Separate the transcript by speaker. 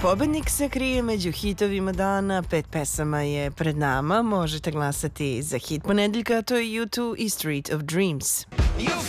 Speaker 1: Pobednik se krije među hitovima dana, 5 pesama je pred nama, možete glasati za hit ponedeljka, to je U2 i Street of Dreams.